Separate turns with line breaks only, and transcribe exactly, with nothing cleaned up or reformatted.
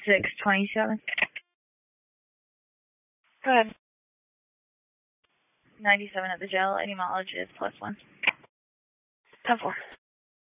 six twenty-seven. Go ahead. ninety-seven at the jail. Etymology is plus one. ten four.